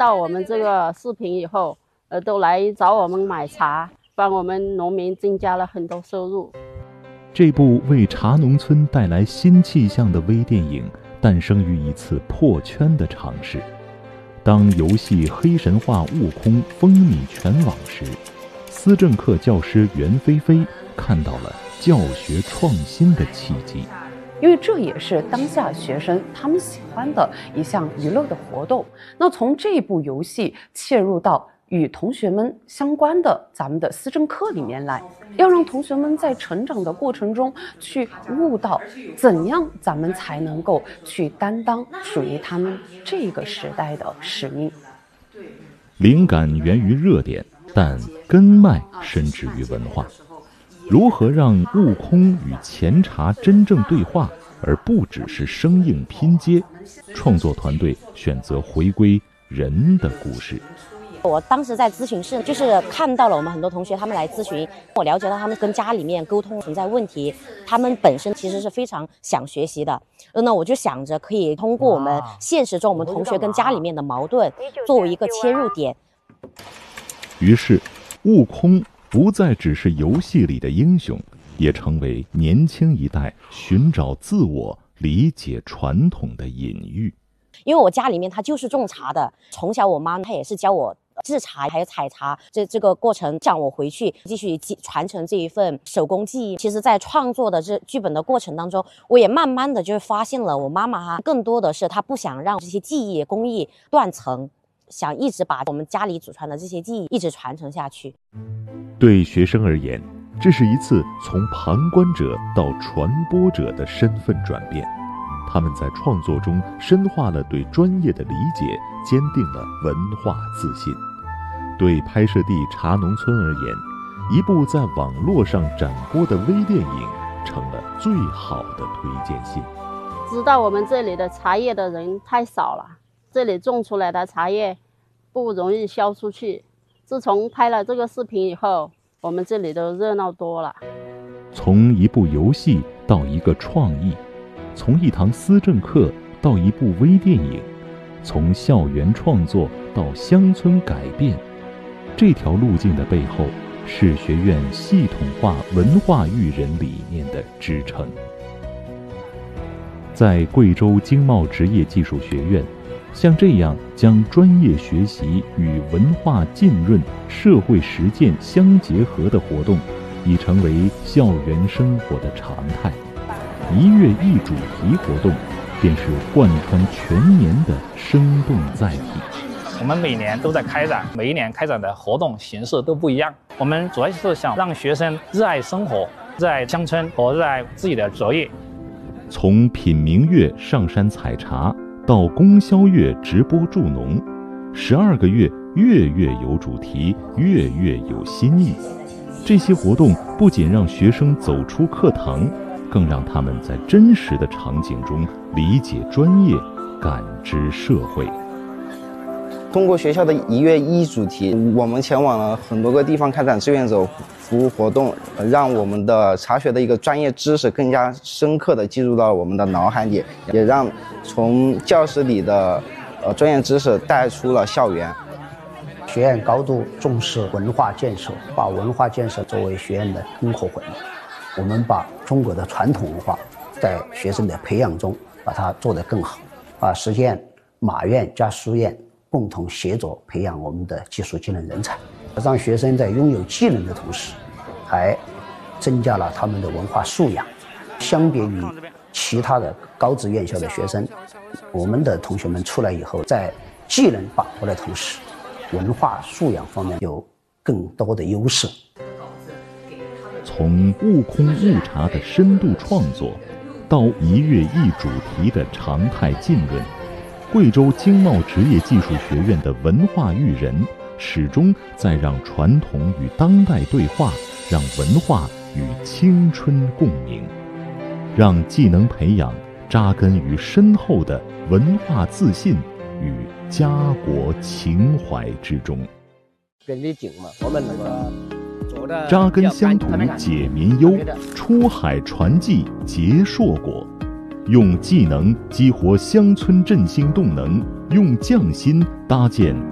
到我们这个视频以后，都来找我们买茶，帮我们农民增加了很多收入。 这部为茶农村带来新气象的微电影，诞生于一次破圈的尝试。当游戏《黑神话：悟空》风靡全网时，思政课教师袁菲菲看到了教学创新的契机。 因为这也是当下学生他们喜欢的一项娱乐的活动。那从这部游戏切入到与同学们相关的咱们的思政课里面来，要让同学们在成长的过程中去悟到怎样咱们才能够去担当属于他们这个时代的使命。 灵感源于热点，但根脉深植于文化。如何让悟空与前茶真正对话，而不只是生硬拼接？创作团队选择回归人的故事。 我当时在咨询室，就是看到了我们很多同学他们来咨询，我了解到他们跟家里面沟通存在问题，他们本身其实是非常想学习的。那我就想着可以通过我们现实中我们同学跟家里面的矛盾作为一个切入点。 于是悟空不再只是游戏里的英雄，也成为年轻一代寻找自我、理解传统的隐喻。 因为我家里面他就是种茶的，从小我妈她也是教我制茶还有采茶这个过程，让我回去继续传承这一份手工技艺。其实在创作的这剧本的过程当中，我也慢慢的就发现了我妈妈更多的是她不想让这些技艺工艺断层，想一直把我们家里祖传的这些技艺一直传承下去。 对学生而言，这是一次从旁观者到传播者的身份转变。他们在创作中深化了对专业的理解，坚定了文化自信。对拍摄地茶农村而言，一部在网络上展播的微电影成了最好的推荐信。 知道我们这里的茶叶的人太少了，这里种出来的茶叶不容易销出去。自从拍了这个视频以后，我们这里都热闹多了。 从一部游戏到一个创意，从一堂思政课到一部微电影，从校园创作到乡村改变，这条路径的背后是学院系统化文化育人理念的支撑。在贵州经贸职业技术学院，像这样将专业学习与文化浸润、社会实践相结合的活动，已成为校园生活的常态。一月一主题活动便是贯穿全年的生动载体。 我们每年都在开展，每一年开展的活动形式都不一样。我们主要是想让学生热爱生活，热爱乡村和热爱自己的职业。 从品茗月上山采茶到供销月直播助农，12个月月月有主题，月月有新意。这些活动不仅让学生走出课堂，更让他们在真实的场景中理解专业，感知社会。 通过学校的1月1主题，我们前往了很多个地方开展志愿者服务活动，让我们的茶学的一个专业知识更加深刻地进入到我们的脑海里，也让从教室里的专业知识带出了校园。 学院高度重视文化建设，把文化建设作为学院的根火魂。我们把中国的传统文化在学生的培养中把它做得更好，实现马院加书院共同协作培养我们的技术技能人才，让学生在拥有技能的同时，还增加了他们的文化素养。相比于其他的高职院校的学生，我们的同学们出来以后，在技能把握的同时，文化素养方面有更多的优势。 从悟空悟茶的深度创作，到1月1主题的常态浸润，贵州经贸职业技术学院的文化育人始终在让传统与当代对话，让文化与青春共鸣，让技能培养扎根于深厚的文化自信与家国情怀之中。 我们那个扎根乡土解民忧，出海传技结硕果，用技能激活乡村振兴动能，用匠心搭建